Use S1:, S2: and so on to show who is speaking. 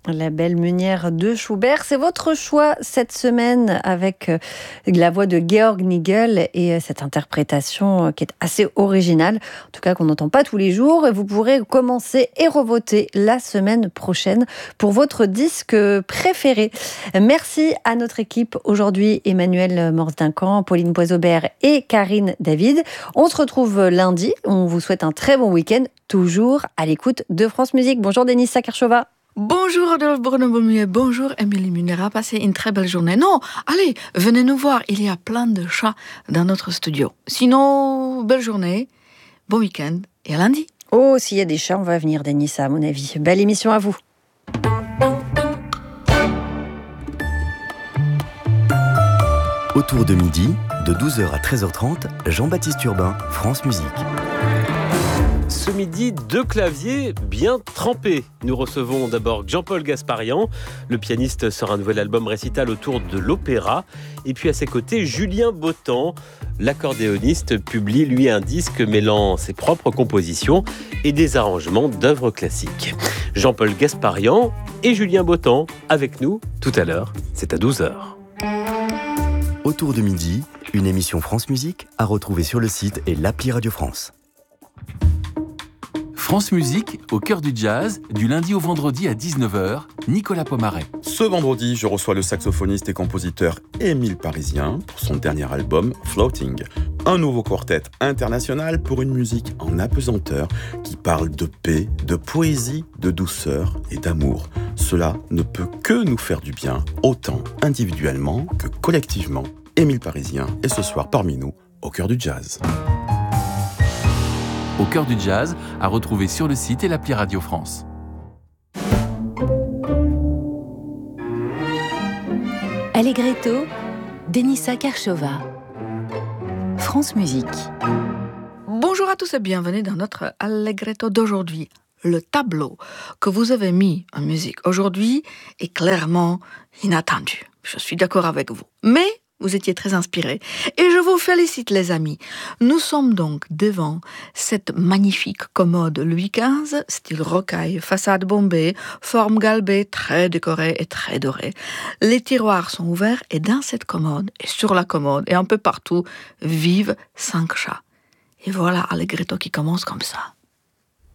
S1: La Belle Meunière de Schubert, c'est votre choix cette semaine avec la voix de Georg Nigel et cette interprétation qui est assez originale, en tout cas qu'on n'entend pas tous les jours. Et vous pourrez commencer et revoter la semaine prochaine pour votre disque préféré. Merci à notre équipe aujourd'hui, Emmanuel Morse-Duncan, Pauline Boisaubert et Karine David. On se retrouve lundi. On vous souhaite un très bon week-end, toujours à l'écoute de France Musique. Bonjour Denis Sakarchova.
S2: Bonjour Rodolphe Bornebaumie, bonjour Émilie Munera, passez une très belle journée. Non, allez, venez nous voir, il y a plein de chats dans notre studio. Sinon, belle journée, bon week-end et à lundi.
S1: Oh, s'il y a des chats, on va venir Denis, à mon avis. Belle émission à vous.
S3: Autour de midi, de 12h à 13h30, Jean-Baptiste Urbain, France Musique.
S4: Ce midi, 2 claviers bien trempés. Nous recevons d'abord Jean-Paul Gasparian. Le pianiste sort un nouvel album récital autour de l'opéra. Et puis à ses côtés, Julien Bottan. L'accordéoniste publie lui un disque mêlant ses propres compositions et des arrangements d'œuvres classiques. Jean-Paul Gasparian et Julien Bottan avec nous tout à l'heure. C'est à 12h.
S3: Autour de midi, une émission France Musique à retrouver sur le site et l'appli Radio France.
S5: France Musique, au cœur du jazz, du lundi au vendredi à 19h, Nicolas Pomaret.
S6: Ce vendredi, je reçois le saxophoniste et compositeur Émile Parisien pour son dernier album Floating. Un nouveau quartet international pour une musique en apesanteur qui parle de paix, de poésie, de douceur et d'amour. Cela ne peut que nous faire du bien, autant individuellement que collectivement. Émile Parisien est ce soir parmi nous, au cœur du jazz.
S5: Au cœur du jazz, à retrouver sur le site et l'appli Radio France.
S7: Allegretto, Denis Sakarchova. France Musique.
S2: Bonjour à tous et bienvenue dans notre Allegretto d'aujourd'hui. Le tableau que vous avez mis en musique aujourd'hui est clairement inattendu. Je suis d'accord avec vous. Mais vous étiez très inspirés. Et je vous félicite, les amis. Nous sommes donc devant cette magnifique commode Louis XV, style rocaille, façade bombée, forme galbée, très décorée et très dorée. Les tiroirs sont ouverts et dans cette commode, et sur la commode, et un peu partout, vivent 5 chats. Et voilà Allegretto qui commence comme ça.